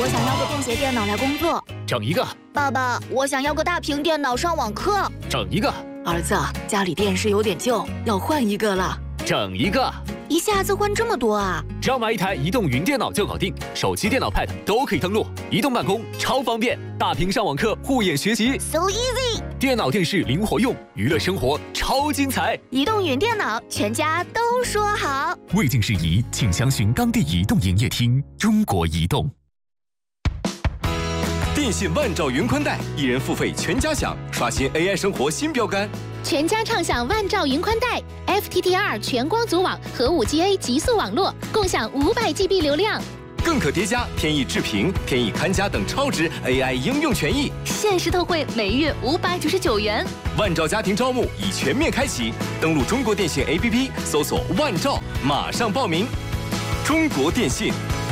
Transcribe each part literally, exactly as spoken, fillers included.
我想要个便携电脑来工作。 整一个。 爸爸，我想要个大屏电脑上网课。 整一个。 儿子，家里电视有点旧，要换一个了。 整一个。 一下子换这么多啊？ 只要买一台移动云电脑就搞定，手机、电脑、Pad 都可以登录，移动办公超方便，大屏上网课、护眼学习 ，so easy。 电脑、电视灵活用，娱乐生活超精彩。 移动云电脑，全家都说好。 未经事宜，请详询当地移动营业厅。中国移动。 电信万兆云宽带，一人付费全家享，刷新 A I 生活新标杆。 全家畅享万兆云宽带 ，F T T R 全光组网和 五 G A 极速网络，共享五百 G B 流量。 更可叠加天翼智屏、天翼看家等超值 A I 应用权益， 限时特惠，每月五百九十九元。 万兆家庭招募已全面开启，登录中国电信 A P P 搜索万兆，马上报名。中国电信。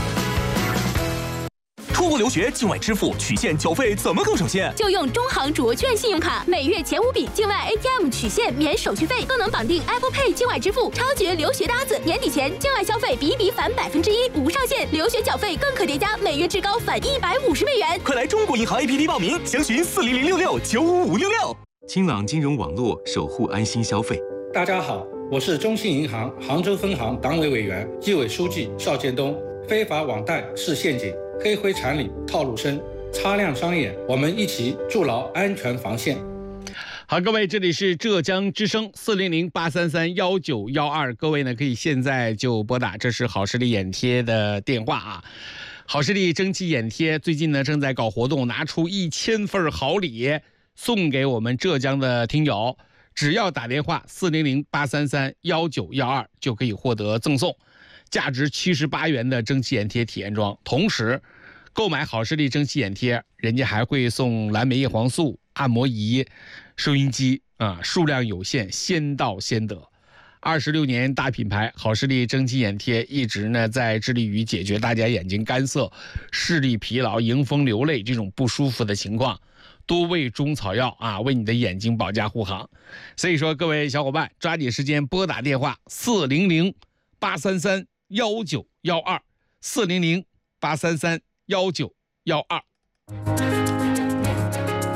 出国留学境外支付取现缴费怎么更省线？ 就用中行卓券信用卡，每月前五笔境外 A T M 取现免手续费，更能绑定 Apple Pay 境外支付，超绝留学搭子！年底前境外消费比比返百分之一，无上限；留学缴费更可叠加，每月至高返一百五十美元。 快来中国银行 A P P 报名，详询四零零六六九五五六六。 清朗金融网络，守护安心消费。 大家好，我是中信银行杭州分行党委委员、纪委书记邵建东。非法网贷是陷阱，黑灰产里套路深，擦亮双眼，我们一起筑牢安全防线。 好，各位，这里是浙江之声四零零八三三幺九幺二，各位呢可以现在就拨打，这是好视力眼贴的电话啊。好视力蒸汽眼贴最近呢正在搞活动，拿出一千份好礼送给我们浙江的听友，只要打电话四零零八三三幺九幺二就可以获得赠送。价值七十八元的蒸汽眼贴体验装，同时购买好视力蒸汽眼贴，人家还会送蓝莓叶黄素、按摩仪、收音机啊，数量有限，先到先得。二十六年大品牌好视力蒸汽眼贴一直呢在致力于解决大家眼睛干涩、视力疲劳、迎风流泪这种不舒服的情况，多味中草药啊，为你的眼睛保驾护航。所以说，各位小伙伴抓紧时间拨打电话四零零八三三幺九幺二四零零八三三幺九幺二。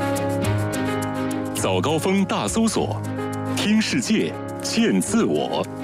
早高峰大搜索，听世界，见自我。